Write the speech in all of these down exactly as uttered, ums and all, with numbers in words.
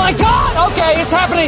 my God! Okay, it's happening.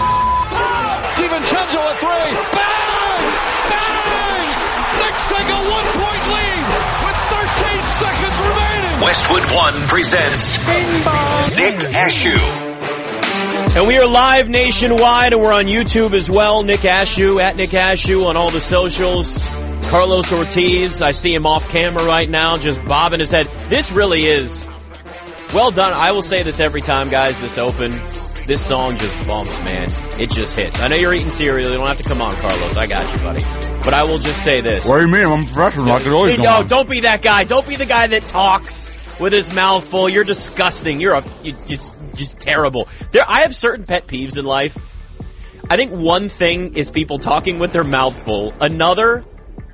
DiVincenzo at three. Bang! Bang! Knicks take a one-point lead with thirteen seconds remaining. Westwood One presents Nick Ashew. And we are live nationwide, and we're on YouTube as well. Nick Ashew, at Nick Ashew on all the socials. Carlos Ortiz, I see him off camera right now, just bobbing his head. This really is well done. I will say this every time, guys, this open. This song just bumps, man. It just hits. I know you're eating cereal. You don't have to come on, Carlos. I got you, buddy. But I will just say this. What do you mean? I'm a professional. I could always No, don't be that guy. Don't be the guy that talks with his mouth full. You're disgusting. You're a you just just terrible. There, I have certain pet peeves in life. I think one thing is people talking with their mouth full. Another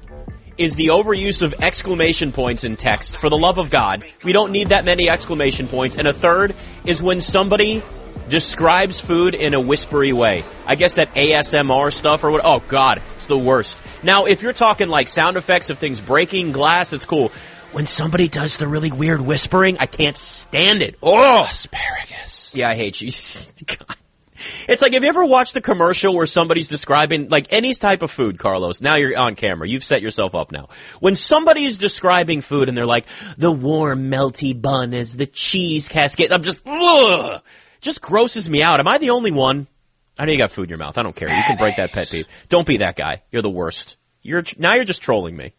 is the overuse of exclamation points in text. For the love of God, we don't need that many exclamation points. And a third is when somebody describes food in a whispery way. I guess that A S M R stuff or what. Oh, God, it's the worst. Now, if you're talking like sound effects of things breaking glass, it's cool. When somebody does the really weird whispering, I can't stand it. Oh, asparagus. Yeah, I hate you. God. It's like, have you ever watched a commercial where somebody's describing, like, any type of food, Carlos? Now you're on camera. You've set yourself up now. When somebody is describing food and they're like, the warm, melty bun is the cheese cascade. I'm just, ugh. Just grosses me out. Am I the only one? I know you got food in your mouth. I don't care. You can break that pet peeve. Don't be that guy. You're the worst. You're Now you're just trolling me.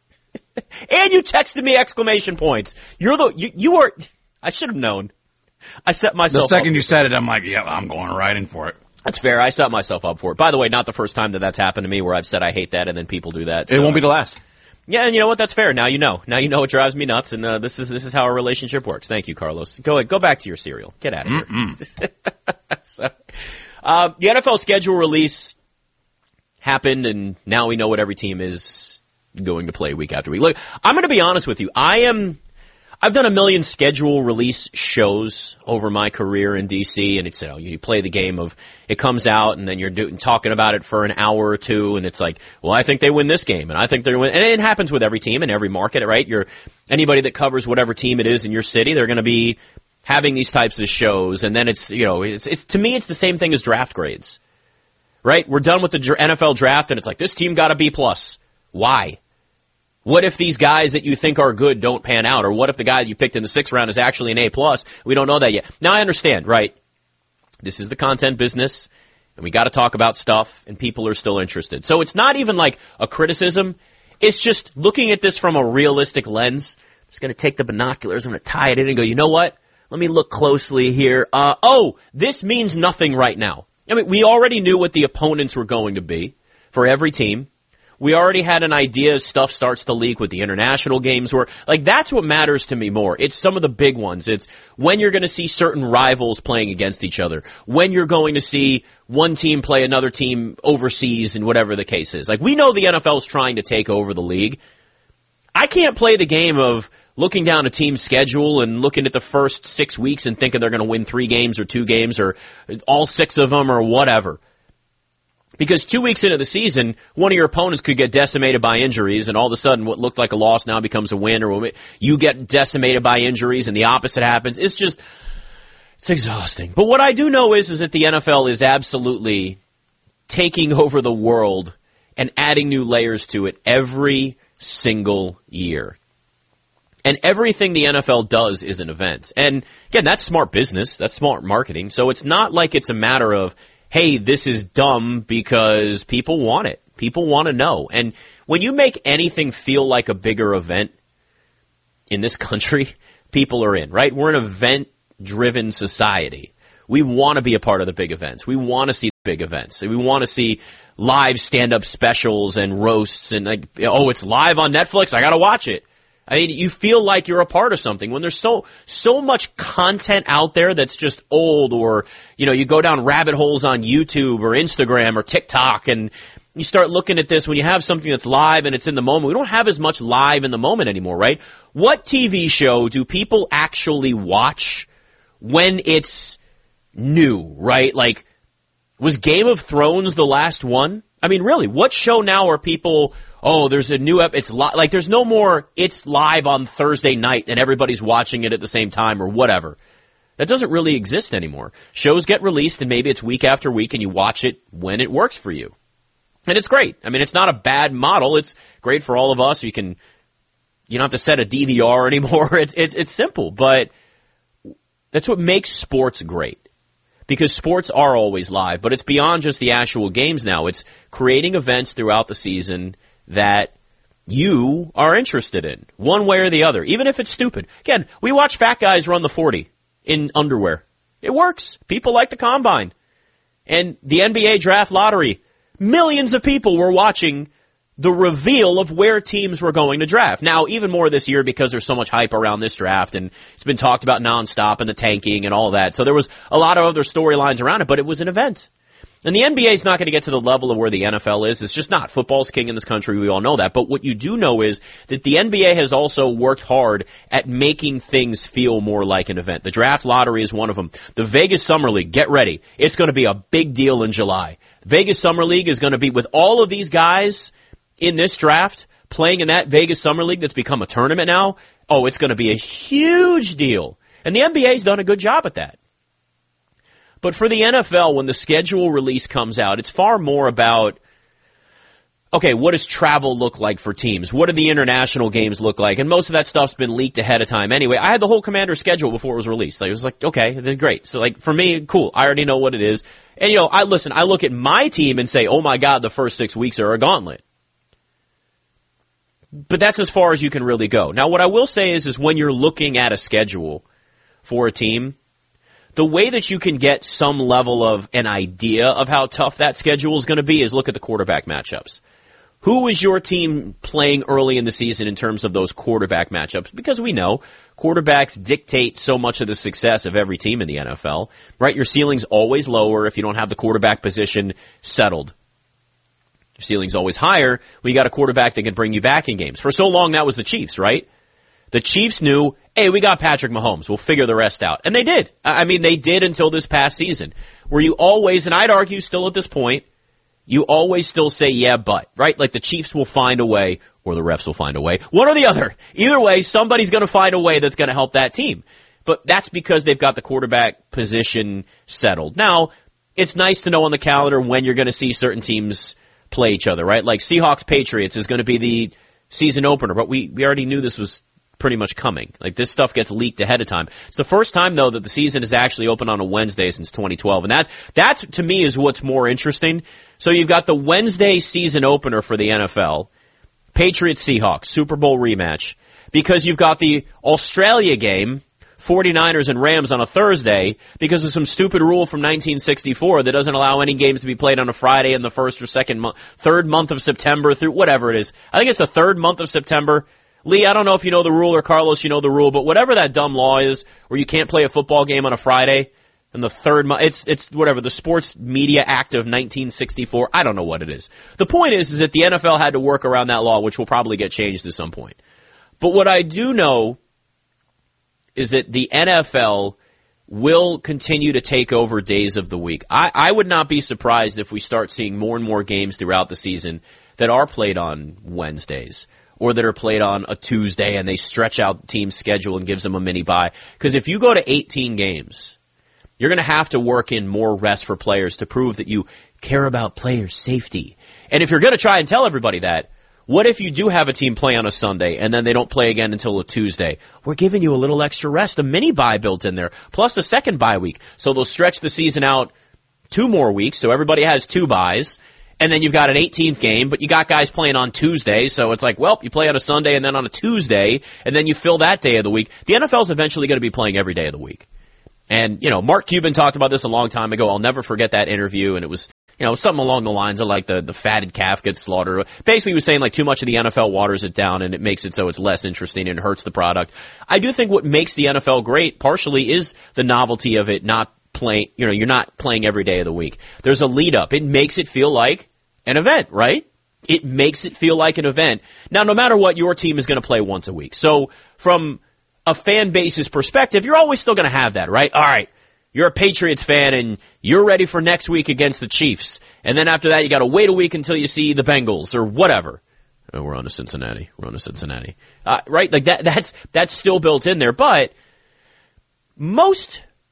And you texted me exclamation points. You're the, you, you are, I should have known. I set myself up. The second you said it, I'm like, yeah, I'm going right in for it. That's fair. I set myself up for it. By the way, not the first time that that's happened to me where I've said I hate that and then people do that. So. It won't be the last. Yeah, and you know what? That's fair. Now you know. Now you know what drives me nuts, and uh, this is this is how a relationship works. Thank you, Carlos. Go ahead. Go back to your cereal. Get out of here. so, uh, the N F L schedule release happened, and now we know what every team is going to play week after week. Look, I'm going to be honest with you. I am. I've done a million schedule release shows over my career in D C, and it's, you know, you play the game of it comes out, and then you're doing talking about it for an hour or two, and it's like, well, I think they win this game, and I think they're win, and it happens with every team in every market, right? You're anybody that covers whatever team it is in your city, they're going to be having these types of shows, and then it's, you know, it's it's to me, it's the same thing as draft grades, right? We're done with the N F L draft, and it's like this team got a B plus. Why? What if these guys that you think are good don't pan out? Or what if the guy that you picked in the sixth round is actually an A plus? We don't know that yet. Now I understand, right? This is the content business, and we got to talk about stuff, and people are still interested. So it's not even like a criticism. It's just looking at this from a realistic lens. I'm just going to take the binoculars, I'm going to tie it in and go, you know what? Let me look closely here. Uh, oh, this means nothing right now. I mean, we already knew what the opponents were going to be for every team. We already had an idea as stuff starts to leak with the international games where, like, that's what matters to me more. It's some of the big ones. It's when you're going to see certain rivals playing against each other, when you're going to see one team play another team overseas and whatever the case is. Like, we know the N F L is trying to take over the league. I can't play the game of looking down a team's schedule and looking at the first six weeks and thinking they're going to win three games or two games or all six of them or whatever. Because two weeks into the season, one of your opponents could get decimated by injuries, and all of a sudden what looked like a loss now becomes a win, or you get decimated by injuries and the opposite happens. It's just, it's exhausting. But what I do know is, is that the N F L is absolutely taking over the world and adding new layers to it every single year. And everything the N F L does is an event. And again, that's smart business. That's smart marketing. So it's not like it's a matter of, hey, this is dumb because people want it. People want to know. And when you make anything feel like a bigger event in this country, people are in, right? We're an event-driven society. We want to be a part of the big events. We want to see big events. We want to see live stand-up specials and roasts and, like, oh, it's live on Netflix, I got to watch it. I mean, you feel like you're a part of something when there's so so much content out there that's just old, or, you know, you go down rabbit holes on YouTube or Instagram or TikTok and you start looking at this when you have something that's live and it's in the moment. We don't have as much live in the moment anymore, right? What T V show do people actually watch when it's new, right? Like, was Game of Thrones the last one? I mean, really, what show now are people, oh, there's a new, ep- it's li-, like there's no more, it's live on Thursday night and everybody's watching it at the same time or whatever. That doesn't really exist anymore. Shows get released, and maybe it's week after week, and you watch it when it works for you. And it's great. I mean, it's not a bad model. It's great for all of us. You can, you don't have to set a D V R anymore. It's, it's, it's simple, but that's what makes sports great. Because sports are always live, but it's beyond just the actual games now. It's creating events throughout the season that you are interested in, one way or the other, even if it's stupid. Again, we watch fat guys run the forty in underwear. It works. People like the combine. And the N B A draft lottery, millions of people were watching the reveal of where teams were going to draft. Now, even more this year because there's so much hype around this draft, and it's been talked about nonstop and the tanking and all that. So there was a lot of other storylines around it, but it was an event. And the N B A is not going to get to the level of where the N F L is. It's just not. Football's king in this country. We all know that. But what you do know is that the N B A has also worked hard at making things feel more like an event. The draft lottery is one of them. The Vegas Summer League, get ready. It's going to be a big deal in July. Vegas Summer League is going to be, with all of these guys in this draft playing in that Vegas Summer League that's become a tournament now, oh, it's going to be a huge deal. And the N B A's done a good job at that. But for the N F L, when the schedule release comes out, it's far more about, okay, what does travel look like for teams? What do the international games look like? And most of that stuff's been leaked ahead of time anyway. I had the whole Commander schedule before it was released. Like, it was like, okay, then great. So, like, for me, cool. I already know what it is. And, you know, I listen, I look at my team and say, oh, my God, the first six weeks are a gauntlet. But that's as far as you can really go. Now, what I will say is, is when you're looking at a schedule for a team, the way that you can get some level of an idea of how tough that schedule is going to be is look at the quarterback matchups. Who is your team playing early in the season in terms of those quarterback matchups? Because we know quarterbacks dictate so much of the success of every team in the N F L, right? Your ceiling's always lower if you don't have the quarterback position settled. Your ceiling's always higher when you got a quarterback that can bring you back in games. For so long, that was the Chiefs, right? The Chiefs knew, hey, we got Patrick Mahomes. We'll figure the rest out. And they did. I mean, they did until this past season, where you always, and I'd argue still at this point, you always still say, yeah, but, right? Like the Chiefs will find a way, or the refs will find a way. One or the other. Either way, somebody's going to find a way that's going to help that team. But that's because they've got the quarterback position settled. Now, it's nice to know on the calendar when you're going to see certain teams play each other, right? Like Seahawks-Patriots is going to be the season opener, but we, we already knew this was pretty much coming. Like, this stuff gets leaked ahead of time. It's the first time, though, that the season is actually open on a Wednesday since twenty twelve. And that, that's, to me, is what's more interesting. So you've got the Wednesday season opener for the N F L, Patriots-Seahawks, Super Bowl rematch, because you've got the Australia game, forty-niners and Rams on a Thursday, because of some stupid rule from nineteen sixty-four that doesn't allow any games to be played on a Friday in the first or second month, third month of September through whatever it is. I think it's the third month of September. Lee, I don't know if you know the rule, or Carlos, you know the rule, but whatever that dumb law is where you can't play a football game on a Friday in the third month, it's, it's whatever, the Sports Media Act of nineteen sixty-four. I don't know what it is. The point is, is that the N F L had to work around that law, which will probably get changed at some point. But what I do know is that the N F L will continue to take over days of the week. I, I would not be surprised if we start seeing more and more games throughout the season that are played on Wednesdays, or that are played on a Tuesday, and they stretch out the team's schedule and gives them a mini bye. Because if you go to eighteen games, you're going to have to work in more rest for players to prove that you care about players' safety. And if you're going to try and tell everybody that, what if you do have a team play on a Sunday and then they don't play again until a Tuesday? We're giving you a little extra rest, a mini bye built in there, plus a second bye week. So they'll stretch the season out two more weeks, so everybody has two byes. And then you've got an eighteenth game, but you got guys playing on Tuesday, so it's like, well, you play on a Sunday and then on a Tuesday, and then you fill that day of the week. The N F L is eventually going to be playing every day of the week. And, you know, Mark Cuban talked about this a long time ago. I'll never forget that interview, and it was, you know, something along the lines of like the, the fatted calf gets slaughtered. Basically, he was saying like too much of the N F L waters it down, and it makes it so it's less interesting and hurts the product. I do think what makes the N F L great, partially, is the novelty of it not playing, you know, you're not playing every day of the week. There's a lead up. It makes it feel like an event, right? It makes it feel like an event. Now, no matter what, your team is going to play once a week. So from a fan base's perspective, you're always still going to have that, right? All right, you're a Patriots fan and you're ready for next week against the Chiefs. And then after that, you got to wait a week until you see the Bengals or whatever. Oh, we're on to Cincinnati. We're on to Cincinnati. Uh, right? Like that, that's, that's still built in there. But most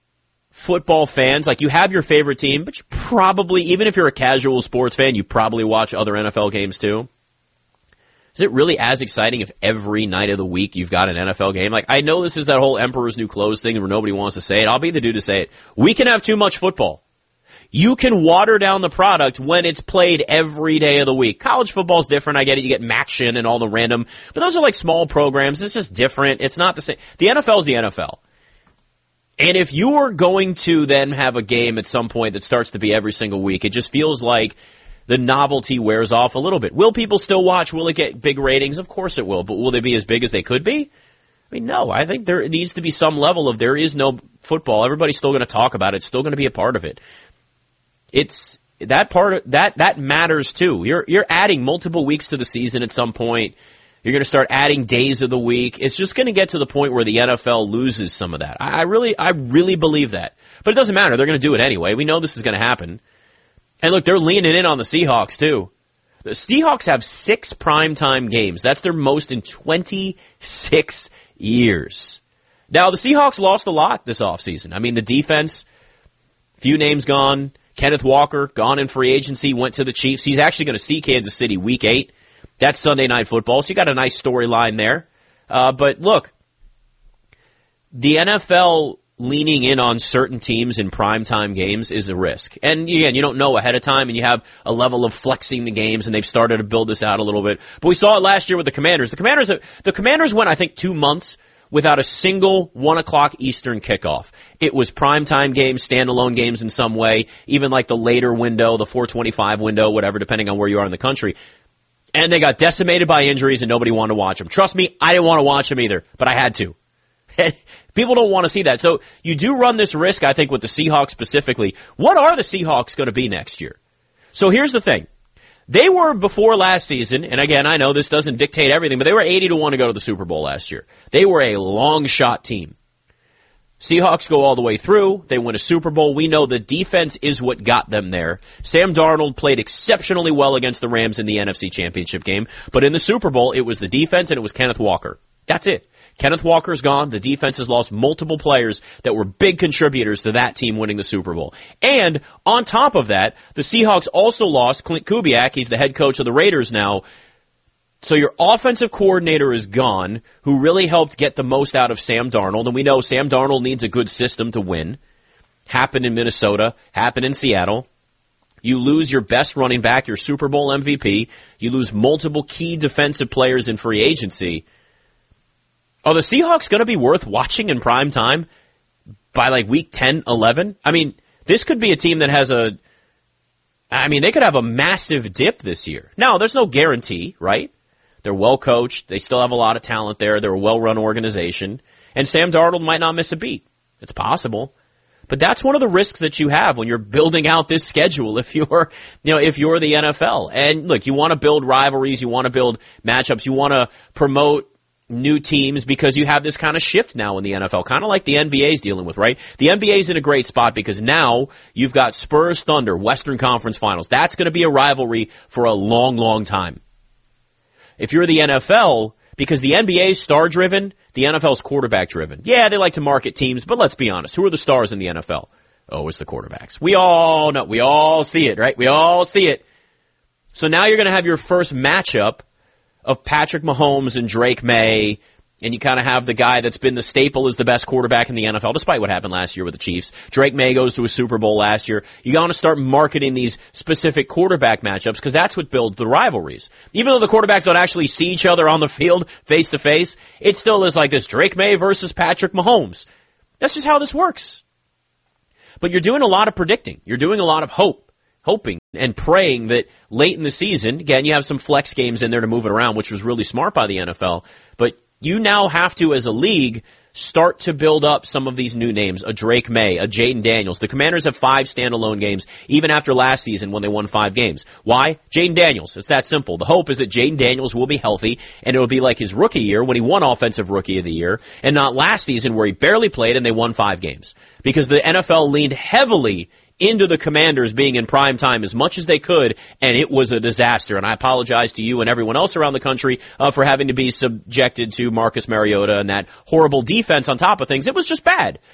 football fans, like you have your favorite team, but you probably, even if you're a casual sports fan, you probably watch other N F L games too. Is it really as exciting if every night of the week you've got an N F L game? Like, I know this is that whole Emperor's New Clothes thing where nobody wants to say it. I'll be the dude to say it. We can have too much football. You can water down the product when it's played every day of the week. College football's different. I get it. You get MACtion and all the random, but those are like small programs. It's just different. It's not the same. The N F L is the N F L. And if you are going to then have a game at some point that starts to be every single week, it just feels like the novelty wears off a little bit. Will people still watch? Will it get big ratings? Of course it will, but will they be as big as they could be? I mean, no. I think there needs to be some level of there is no football. Everybody's still going to talk about it. It's still going to be a part of it. It's that part of, that that matters too. You're you're adding multiple weeks to the season at some point. You're going to start adding days of the week. It's just going to get to the point where the N F L loses some of that. I, I really I really believe that. But it doesn't matter. They're going to do it anyway. We know this is going to happen. And look, they're leaning in on the Seahawks too. The Seahawks have six primetime games. That's their most in twenty-six years. Now, the Seahawks lost a lot this offseason. I mean, the defense, few names gone. Kenneth Walker, gone in free agency, went to the Chiefs. He's actually going to see Kansas City week eight. That's Sunday Night Football, so you got a nice storyline there. Uh, but look, the N F L leaning in on certain teams in primetime games is a risk. And again, you don't know ahead of time, and you have a level of flexing the games, and they've started to build this out a little bit. But we saw it last year with the Commanders. The Commanders, the Commanders went, I think, two months without a single one o'clock Eastern kickoff. It was primetime games, standalone games in some way, even like the later window, the four twenty-five window, whatever, depending on where you are in the country. And they got decimated by injuries, and nobody wanted to watch them. Trust me, I didn't want to watch them either, but I had to. People don't want to see that. So you do run this risk, I think, with the Seahawks specifically. What are the Seahawks going to be next year? So here's the thing. They were, before last season, and again, I know this doesn't dictate everything, but they were eighty to one to go to the Super Bowl last year. They were a long shot team. Seahawks go all the way through. They win a Super Bowl. We know the defense is what got them there. Sam Darnold played exceptionally well against the Rams in the N F C Championship game, but in the Super Bowl, it was the defense and it was Kenneth Walker. That's it. Kenneth Walker's gone. The defense has lost multiple players that were big contributors to that team winning the Super Bowl. And on top of that, the Seahawks also lost Clint Kubiak. He's the head coach of the Raiders now. So your offensive coordinator is gone, who really helped get the most out of Sam Darnold. And we know Sam Darnold needs a good system to win. Happened in Minnesota, happened in Seattle. You lose your best running back, your Super Bowl M V P. You lose multiple key defensive players in free agency. Are the Seahawks going to be worth watching in prime time by like week ten, eleven? I mean, this could be a team that has a, I mean, they could have a massive dip this year. Now, there's no guarantee, right? They're well coached. They still have a lot of talent there. They're a well-run organization. And Sam Darnold might not miss a beat. It's possible. But that's one of the risks that you have when you're building out this schedule if you're, you know, if you're the N F L. And look, you want to build rivalries, you want to build matchups, you want to promote new teams because you have this kind of shift now in the N F L, kind of like the N B A is dealing with, right? The N B A is in a great spot because now you've got Spurs Thunder, Western Conference Finals. That's going to be a rivalry for a long, long time. If you're the N F L, because the N B A is star-driven, the N F L is quarterback-driven. Yeah, they like to market teams, but let's be honest. Who are the stars in the N F L? Oh, it's the quarterbacks. We all know. We all see it, right? We all see it. So now you're going to have your first matchup of Patrick Mahomes and Drake May, and you kind of have the guy that's been the staple as the best quarterback in the N F L, despite what happened last year with the Chiefs. Drake May goes to a Super Bowl last year. You got to start marketing these specific quarterback matchups because that's what builds the rivalries. Even though the quarterbacks don't actually see each other on the field face to face, it still is like this Drake May versus Patrick Mahomes. That's just how this works. But you're doing a lot of predicting. You're doing a lot of hope. Hoping and praying that late in the season, again, you have some flex games in there to move it around, which was really smart by the N F L. But you now have to, as a league, start to build up some of these new names, a Drake May, a Jaden Daniels. The Commanders have five standalone games, even after last season when they won five games. Why? Jaden Daniels. It's that simple. The hope is that Jaden Daniels will be healthy, and it will be like his rookie year when he won Offensive Rookie of the Year, and not last season where he barely played and they won five games. Because the N F L leaned heavily into the Commanders being in prime time as much as they could, and it was a disaster. And I apologize to you and everyone else around the country uh, for having to be subjected to Marcus Mariota and that horrible defense on top of things. It was just bad.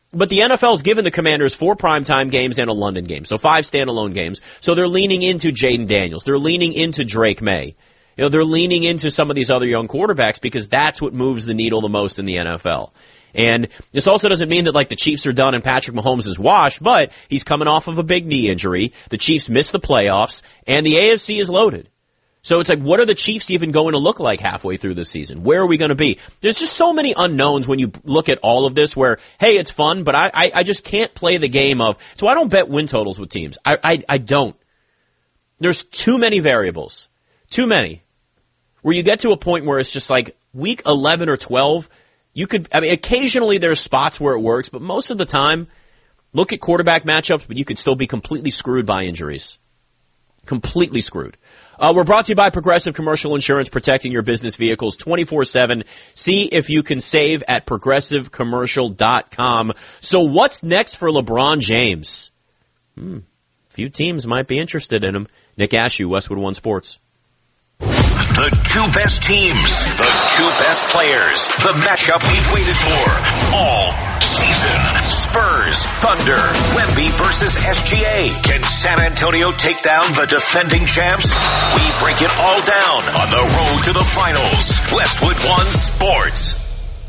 But the N F L's given the Commanders four primetime games and a London game, so five standalone games. So they're leaning into Jaden Daniels. They're leaning into Drake May. You know, they're leaning into some of these other young quarterbacks because that's what moves the needle the most in the N F L. And this also doesn't mean that, like, the Chiefs are done and Patrick Mahomes is washed, but he's coming off of a big knee injury. The Chiefs missed the playoffs, and the A F C is loaded. So it's like, what are the Chiefs even going to look like halfway through this season? Where are we going to be? There's just so many unknowns when you look at all of this where, hey, it's fun, but I, I, I just can't play the game of, so I don't bet win totals with teams. I, I, I don't. There's too many variables. Too many. Where you get to a point where it's just like week eleven or twelve, you could, I mean, occasionally there's spots where it works, but most of the time, look at quarterback matchups, but you could still be completely screwed by injuries. Completely screwed. Uh, we're brought to you by Progressive Commercial Insurance, protecting your business vehicles twenty-four seven. See if you can save at progressive commercial dot com. So what's next for LeBron James? Hmm. Few teams might be interested in him. Nick Ashew, Westwood One Sports. The two best teams, the two best players, the matchup we've waited for all season. Spurs, Thunder, Wemby versus S G A. Can San Antonio take down the defending champs? We break it all down on the road to the finals. Westwood One Sports.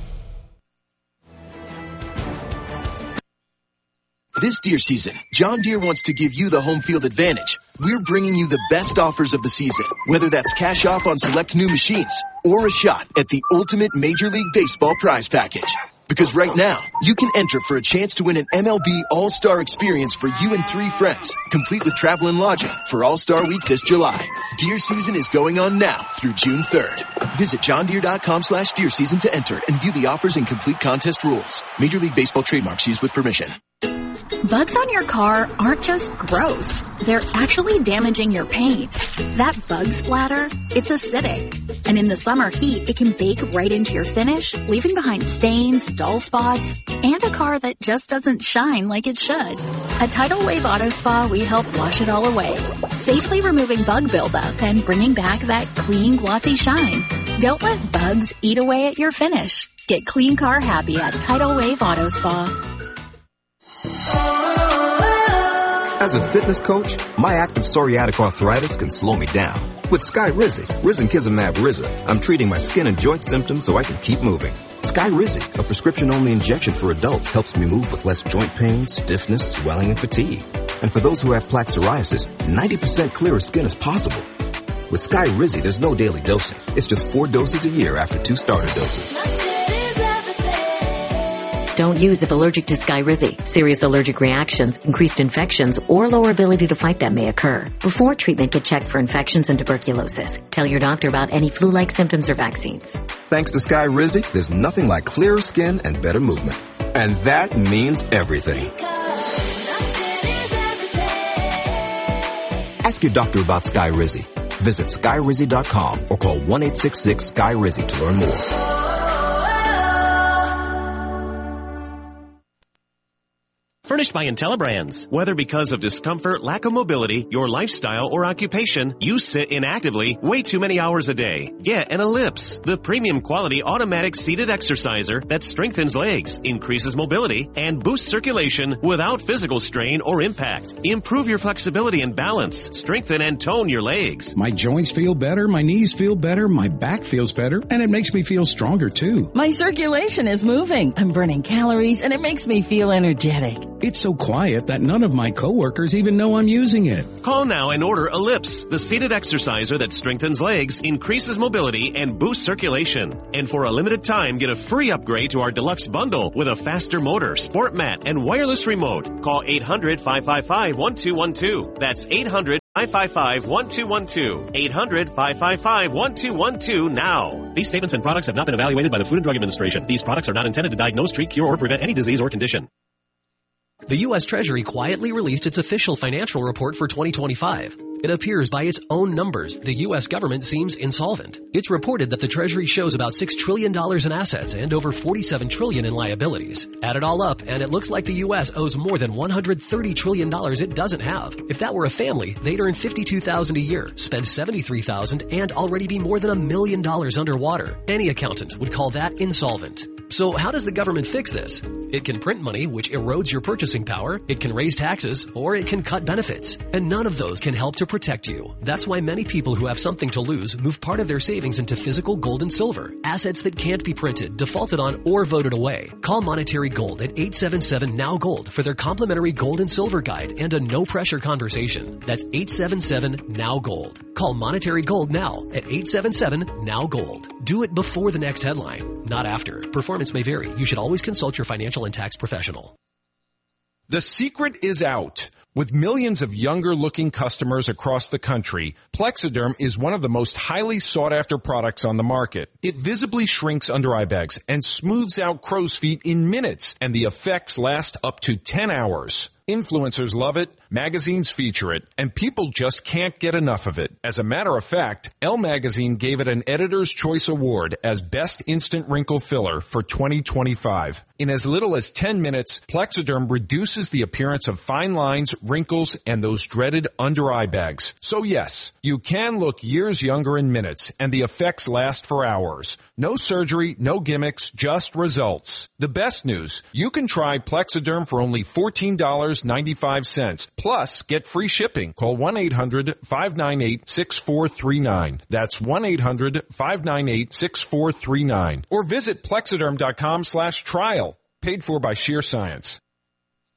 This deer season, John Deere wants to give you the home field advantage. We're bringing you the best offers of the season, whether that's cash off on select new machines or a shot at the ultimate Major League Baseball prize package. Because right now, you can enter for a chance to win an M L B All-Star experience for you and three friends, complete with travel and lodging for All-Star Week this July. Deer season is going on now through June third. Visit johndeere.com slash deer season to enter and view the offers and complete contest rules. Major League Baseball trademarks used with permission. Bugs on your car aren't just gross. They're actually damaging your paint. That bug splatter, it's acidic. And in the summer heat, it can bake right into your finish, leaving behind stains, dull spots, and a car that just doesn't shine like it should. At Tidal Wave Auto Spa, we help wash it all away, safely removing bug buildup and bringing back that clean, glossy shine. Don't let bugs eat away at your finish. Get clean car happy at Tidal Wave Auto Spa. As a fitness coach, my active psoriatic arthritis can slow me down. With Skyrizi, Risankizumab Riza, I'm treating my skin and joint symptoms so I can keep moving. Skyrizi, a prescription-only injection for adults, helps me move with less joint pain, stiffness, swelling, and fatigue. And for those who have plaque psoriasis, ninety percent clearer skin is possible. With Skyrizi, there's no daily dosing. It's just four doses a year after two starter doses. Don't use if allergic to Skyrizi. Serious allergic reactions, increased infections, or lower ability to fight them may occur. Before treatment, get checked for infections and tuberculosis. Tell your doctor about any flu-like symptoms or vaccines. Thanks to Skyrizi, there's nothing like clearer skin and better movement. And that means everything. Ask your doctor about Skyrizi. Visit skyrizi dot com or call one eight six six Sky Rizi to learn more. Furnished by IntelliBrands. Whether because of discomfort, lack of mobility, your lifestyle, or occupation, you sit inactively way too many hours a day. Get an Ellipse, the premium quality automatic seated exerciser that strengthens legs, increases mobility, and boosts circulation without physical strain or impact. Improve your flexibility and balance. Strengthen and tone your legs. My joints feel better, my knees feel better, my back feels better, and it makes me feel stronger too. My circulation is moving. I'm burning calories, and it makes me feel energetic. It's so quiet that none of my coworkers even know I'm using it. Call now and order Ellipse, the seated exerciser that strengthens legs, increases mobility, and boosts circulation. And for a limited time, get a free upgrade to our deluxe bundle with a faster motor, sport mat, and wireless remote. Call eight hundred, five five five, one two one two. That's eight hundred, five five five, one two one two. eight hundred, five five five, one two one two now. These statements and products have not been evaluated by the Food and Drug Administration. These products are not intended to diagnose, treat, cure, or prevent any disease or condition. The U S Treasury quietly released its official financial report for twenty twenty-five. It appears by its own numbers, the U S government seems insolvent. It's reported that the Treasury shows about six trillion dollars in assets and over forty-seven trillion dollars in liabilities. Add it all up, and it looks like the U S owes more than one hundred thirty trillion dollars it doesn't have. If that were a family, they'd earn fifty-two thousand dollars a year, spend seventy-three thousand dollars, and already be more than a million dollars underwater. Any accountant would call that insolvent. So how does the government fix this? It can print money, which erodes your purchasing power. It can raise taxes, or it can cut benefits. And none of those can help to protect you. That's why many people who have something to lose move part of their savings into physical gold and silver, assets that can't be printed, defaulted on, or voted away. Call Monetary Gold at eight seven seven N O W Gold for their complimentary gold and silver guide and a no-pressure conversation. That's eight seven seven N O W Gold. Call Monetary Gold now at eight seven seven N O W Gold. Do it before the next headline, not after. Performance may vary. You should always consult your financial and tax professional. The secret is out. With millions of younger-looking customers across the country, Plexiderm is one of the most highly sought-after products on the market. It visibly shrinks under-eye bags and smooths out crow's feet in minutes, and the effects last up to ten hours. Influencers love it, magazines feature it, and people just can't get enough of it. As a matter of fact, Elle Magazine gave it an Editor's Choice Award as Best Instant Wrinkle Filler for twenty twenty-five. In as little as ten minutes, Plexiderm reduces the appearance of fine lines, wrinkles, and those dreaded under-eye bags. So yes, you can look years younger in minutes, and the effects last for hours. No surgery, no gimmicks, just results. The best news, you can try Plexiderm for only fourteen dollars and ninety-five cents. Plus, get free shipping. Call one eight hundred five nine eight six four three nine. That's one eight hundred five nine eight six four three nine. Or visit Plexiderm dot com slash trial. Paid for by Sheer Science.